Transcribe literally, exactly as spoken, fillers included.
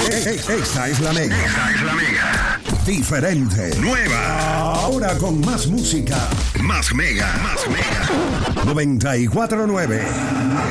Esta es la Mega. Esta es la Mega. Diferente. Nueva. Ahora con más música. Más Mega. Más Mega. noventa y cuatro nueve